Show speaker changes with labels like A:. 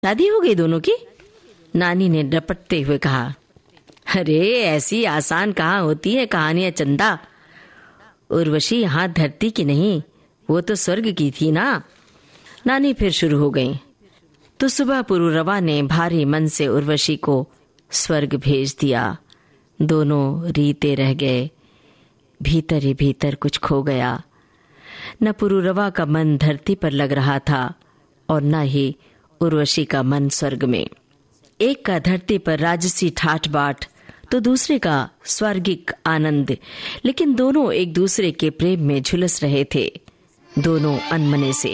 A: शादी हो गई दोनों की? नानी ने डपटते हुए कहा। अरे ऐसी आसान कहाँ होती है कहानियां चंदा। उर्वशी यहाँ धरती की नहीं, वो तो स्वर्ग की थी ना। नानी फिर शुरू हो गई। तो सुबह पुरूरवा ने भारी मन से उर्वशी को स्वर्ग भेज दिया। दोनों रीते रह गए, भीतर ही भीतर कुछ खो गया। न पुरूरवा का मन धरती पर लग रहा था और न ही उर्वशी का मन स्वर्ग में। एक का धरती पर राजसी ठाठ बाट तो दूसरे का स्वर्गिक आनंद, लेकिन दोनों एक दूसरे के प्रेम में झुलस रहे थे, दोनों अनमने से।